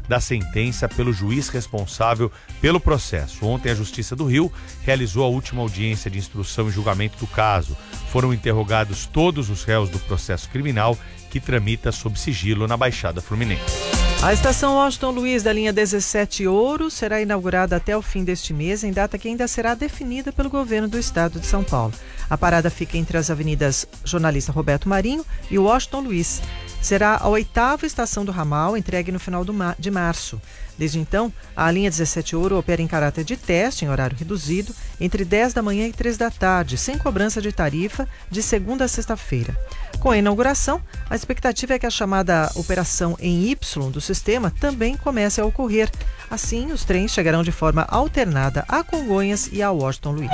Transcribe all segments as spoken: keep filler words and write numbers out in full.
da sentença pelo juiz responsável pelo processo. Ontem, a Justiça do Rio realizou a última audiência de instrução e julgamento do caso. Foram interrogados todos os réus do processo criminal que tramita sob sigilo na Baixada Fluminense. A estação Washington Luiz da linha dezessete Ouro será inaugurada até o fim deste mês, em data que ainda será definida pelo governo do estado de São Paulo. A parada fica entre as avenidas Jornalista Roberto Marinho e Washington Luiz. Será a oitava estação do ramal, entregue no final do ma- de março. Desde então, a linha dezessete Ouro opera em caráter de teste, em horário reduzido, entre dez da manhã e três da tarde, sem cobrança de tarifa, de segunda a sexta-feira. Com a inauguração, a expectativa é que a chamada operação em Y do sistema também comece a ocorrer. Assim, os trens chegarão de forma alternada a Congonhas e a Washington Luiz.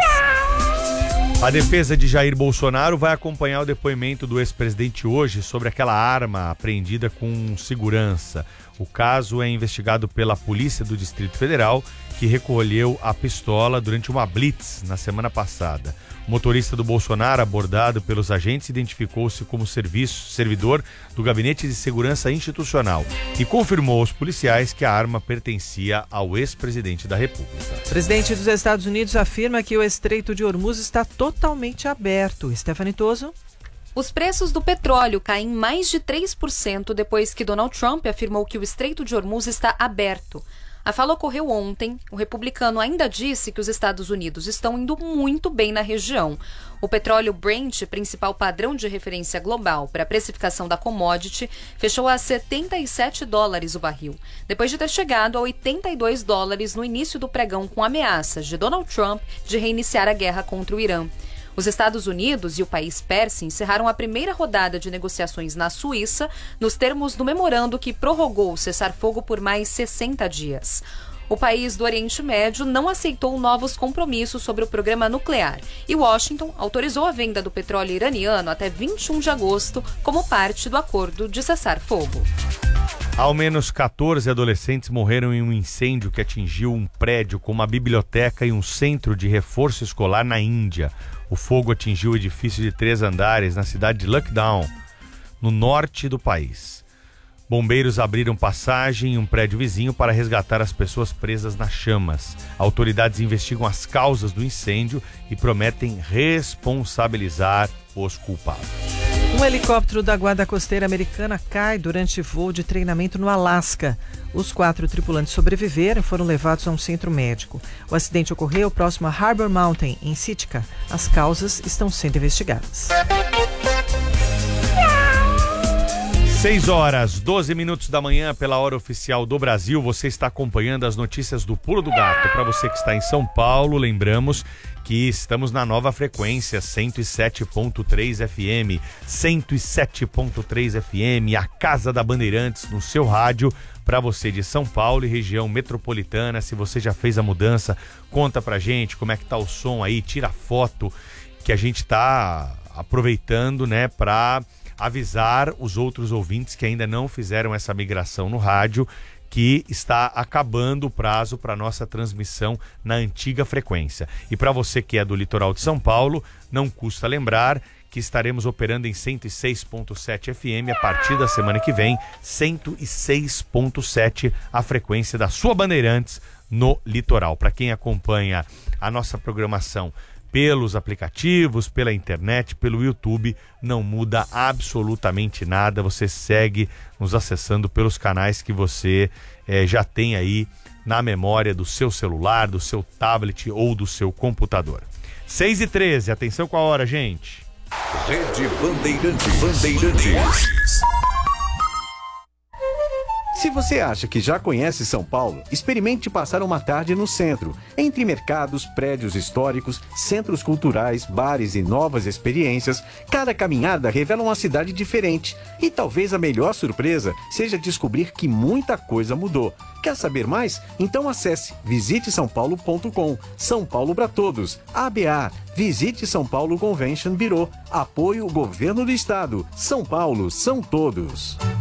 A defesa de Jair Bolsonaro vai acompanhar o depoimento do ex-presidente hoje sobre aquela arma apreendida com segurança. O caso é investigado pela Polícia do Distrito Federal, que recolheu a pistola durante uma blitz na semana passada. O motorista do Bolsonaro, abordado pelos agentes, identificou-se como serviço, servidor do Gabinete de Segurança Institucional e confirmou aos policiais que a arma pertencia ao ex-presidente da República. O presidente dos Estados Unidos afirma que o Estreito de Hormuz está totalmente aberto. Stephanie Toso. Os preços do petróleo caem mais de três por cento depois que Donald Trump afirmou que o Estreito de Hormuz está aberto. A fala ocorreu ontem. O republicano ainda disse que os Estados Unidos estão indo muito bem na região. O petróleo Brent, principal padrão de referência global para a precificação da commodity, fechou a setenta e sete dólares o barril, depois de ter chegado a oitenta e dois dólares no início do pregão com ameaças de Donald Trump de reiniciar a guerra contra o Irã. Os Estados Unidos e o país persa encerraram a primeira rodada de negociações na Suíça, nos termos do memorando que prorrogou o cessar-fogo por mais sessenta dias. O país do Oriente Médio não aceitou novos compromissos sobre o programa nuclear e Washington autorizou a venda do petróleo iraniano até vinte e um de agosto como parte do acordo de cessar-fogo. Ao menos quatorze adolescentes morreram em um incêndio que atingiu um prédio com uma biblioteca e um centro de reforço escolar na Índia. O fogo atingiu o edifício de três andares na cidade de Lucknow, no norte do país. Bombeiros abriram passagem em um prédio vizinho para resgatar as pessoas presas nas chamas. Autoridades investigam as causas do incêndio e prometem responsabilizar os culpados. Um helicóptero da Guarda Costeira Americana cai durante voo de treinamento no Alasca. Os quatro tripulantes sobreviveram e foram levados a um centro médico. O acidente ocorreu próximo a Harbor Mountain, em Sitka. As causas estão sendo investigadas. seis horas, doze minutos da manhã, pela hora oficial do Brasil. Você está acompanhando as notícias do Pulo do Gato. Para você que está em São Paulo, lembramos que estamos na nova frequência cento e sete ponto três F M, cento e sete ponto três F M, a Casa da Bandeirantes no seu rádio. Para você de São Paulo e região metropolitana, se você já fez a mudança, conta pra gente como é que tá o som aí, tira foto, que a gente tá aproveitando, né, para avisar os outros ouvintes que ainda não fizeram essa migração no rádio, que está acabando o prazo para nossa transmissão na antiga frequência. E para você que é do litoral de São Paulo, não custa lembrar que estaremos operando em cento e seis ponto sete F M a partir da semana que vem, cento e seis ponto sete a frequência da sua Bandeirantes no litoral. Para quem acompanha a nossa programação pelos aplicativos, pela internet, pelo YouTube, não muda absolutamente nada. Você segue nos acessando pelos canais que você eh, já tem aí na memória do seu celular, do seu tablet ou do seu computador. seis e treze, atenção com a hora, gente. Rede Bandeirantes. Bandeirantes. Se você acha que já conhece São Paulo, experimente passar uma tarde no centro, entre mercados, prédios históricos, centros culturais, bares e novas experiências. Cada caminhada revela uma cidade diferente. E talvez a melhor surpresa seja descobrir que muita coisa mudou. Quer saber mais? Então acesse visite são paulo ponto com. São Paulo para todos. A B A. Visite São Paulo Convention Bureau. Apoio Governo do Estado. São Paulo são todos.